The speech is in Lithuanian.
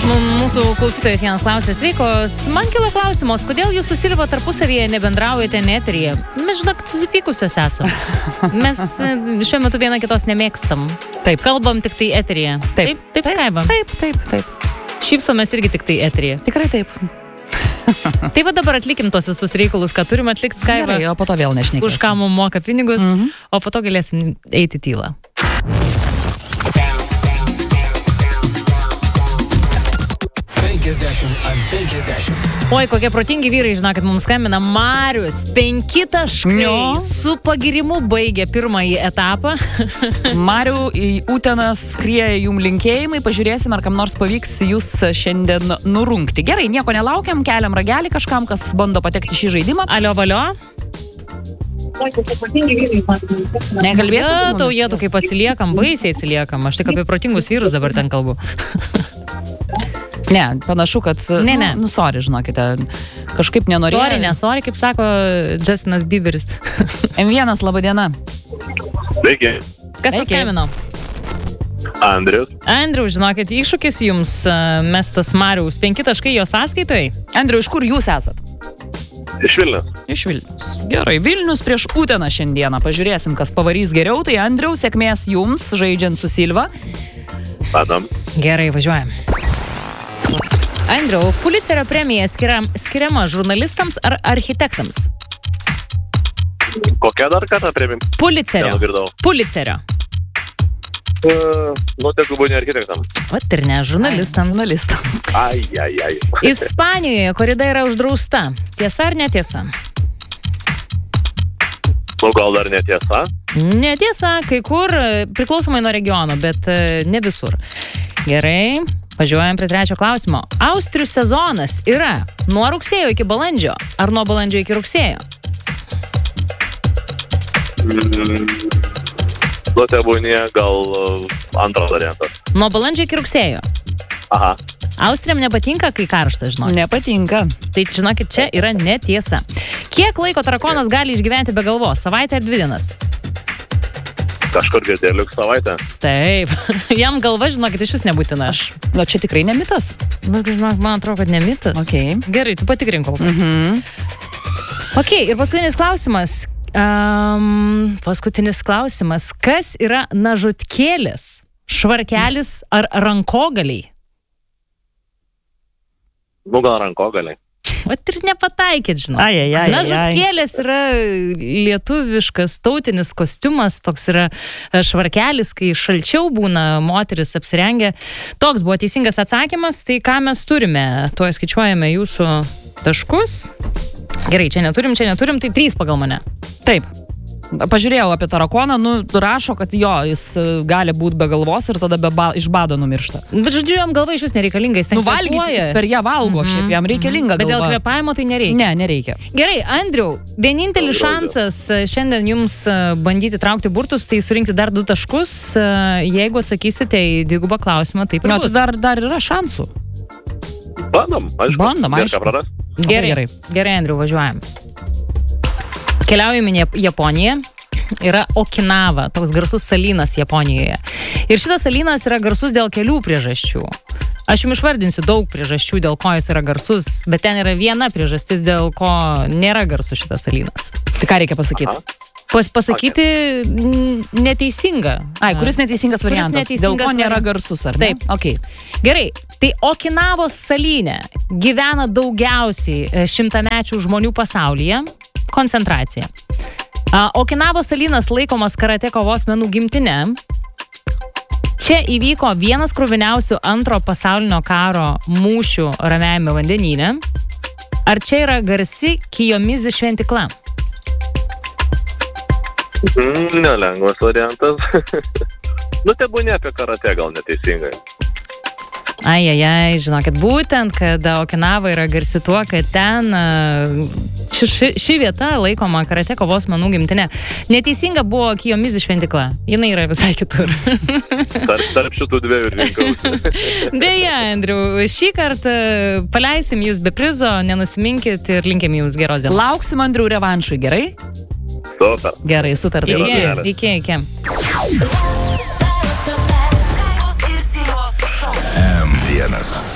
Mūsų klausytojas vienas klausė, sveikos, man kilo klausimas, kodėl jūs su Silva tarpusavyje nebendraujate neteryje? Mes, žinok, susipykusios esam. Mes šiuo metu viena kitos nemėgstam. Taip. Kalbam tik tai eteryje. Taip skaibam. Taip. Šypsomės irgi tik tai eteryje. Tikrai taip. Taip pat dabar atlikim tos visus reikalus, ką turim atlikti skaibą. Gerai, o po to vėl nešnekėsim. Už ką mums moka pinigus, o po to galėsim eiti tylą. Oi, kokie protingi vyrai, žinokit, mums skambina Marius, 5 taškai, su pagirimu baigė pirmąjį etapą. Mariu, į Uteną skrieja jum linkėjimai, pažiūrėsim, ar kam nors pavyks jūs šiandien nurungti. Gerai, nieko nelaukiam, keliam ragelį kažkam, kas bando patekti šį žaidimą. Alio, valio. Nekalbėsim? Tau jėtų, kaip atsiliekam, baisiai atsiliekam. Aš tik apie protingus vyrus dabar ten kalbu. Ne, panašu, kad... Ne. Sorry, žinokite, kažkaip nenorėjau. Sorry, kaip sako Justinas Bieberis. M1, laba diena. Sveiki. Kas paskambino? Andrius, žinokit, iššūkis jums mestas Mariaus, 5 taškai jo sąskaitoje. Andriu, iš kur jūs esat? Iš Vilnius. Iš Vilnius. Gerai, Vilnius prieš Uteną šiandieną. Pažiūrėsim, kas pavarys geriau. Tai Andriau, sėkmės jums, žaidžiant su Silva. Padam. Gerai, važiuojam. Andriau, Pulitzerio premija skiriama žurnalistams ar architektams? Kokia dar kartą premija? Pulitzerio. Tegu būna architektam. Vat ir ne, žurnalistams. Ai. Ispanijoje korida yra uždrausta. Tiesa ar netiesa? Gal dar netiesa? Netiesa, kai kur, priklausomai nuo regiono, bet ne visur. Gerai, važiuojam prie 3 klausimo. Austrių sezonas yra nuo rugsėjo iki balandžio, ar nuo balandžio iki rugsėjo? Tebūnie gal antras variantas. Nuo balandžio iki rugsėjo. Aha. Austriam nepatinka, kai karšta, žinokit. Nepatinka. Tai, žinokit, čia yra netiesa. Kiek laiko tarakonas gali išgyventi be galvos? Savaitę ar 2 dienas? Kažkur girdėjau liuk savaitę. Taip. Jam galva, žinokit, iš vis nebūtina. Čia tikrai ne mitas. Žinok, man atrodo, kad ne mitas. Okay. Gerai, tu patikrink kol kas. Ok, ir paskutinis klausimas. Kas yra nažutkėlis, švarkelis ar rankogaliai? Gal rankogaliai. Vat ir nepataikėt, žinau. Nažutkėlis yra lietuviškas tautinis kostiumas, toks yra švarkelis, kai šalčiau būna moteris apsirengia. Toks buvo teisingas atsakymas, tai ką mes turime? Tuo skaičiuojame jūsų taškus. Gerai, čia neturim, tai 3 pagal mane. Taip. Pažiūrėjau apie tarakoną, rašo, kad jis gali būti be galvos ir tada iš bado numiršta. Bet žodžiu, jam galva iš vis nereikalinga, jis ten valgyti, jis per ją valgo, šiaip jam reikalinga galva. Bet dėl kvėpavimo tai nereikia. Ne, nereikia. Gerai, Andriau, vienintelis šansas šiandien jums bandyti traukti burtus, tai surinkti dar 2 taškus. Jeigu atsakysite į dvigubą klausimą, taip ir bus. Dar yra šansų. Bandom, aišku. Gerai, Andriau, važiuojam. Keliaujame į Japoniją. Yra Okinava, toks garsus salynas Japonijoje. Ir šitas salynas yra garsus dėl kelių priežasčių. Aš jums išvardinsiu daug priežasčių, dėl ko jis yra garsus, bet ten yra viena priežastis, dėl ko nėra garsus šitas salynas. Tai ką reikia pasakyti? Pasakyti neteisinga. Kuris neteisingas variantas? Dėl ko nėra garsus, ar ne? Taip. Okay. Gerai, tai Okinavos salyne gyvena daugiausiai 100-mečių žmonių pasaulyje. Koncentracija. Okinavos salynas laikomas karate kovos menų gimtine. Čia įvyko vienas kruviniausių Antro pasaulinio karo mūšių Ramiajame vandenyne. Ar čia yra garsi Kijomizi šventykla? Nelengvas variantas. Tebūnie apie karate gal neteisingai. Žinokit, būtent, kad Okinava yra garsi tuo, kad ten ši vieta laikoma karate kovos menų gimtinė. Neteisinga buvo Kijomizi šventykla. Jinai yra visai kitur. Tarp šitų 2 rinkausi. Deja, Andriu, šį kartą paleisim jūs be prizo, nenusiminkit ir linkim jums geros dienos. Lauksim Andriu revanšui, gerai? Super. Gerai, sutartai. Iki. M1.